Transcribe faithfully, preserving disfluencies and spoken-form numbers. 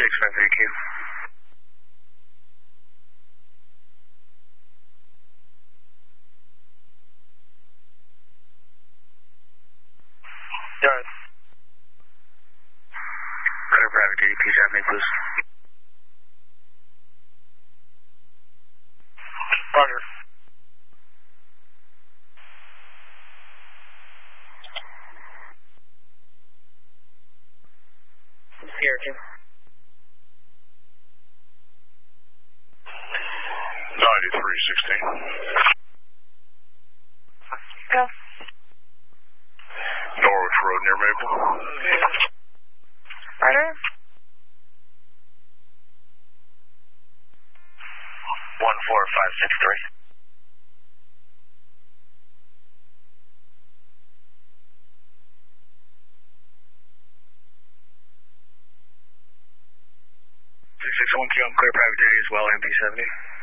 six five three Q. Alright. Clear private duty, P seventy, please. Roger. Sierra two. ninety-three sixteen. Go. Norwich Road near Maple. Roger. one four five six three. six six one Q, I'm clear private duty as well, M P seventy.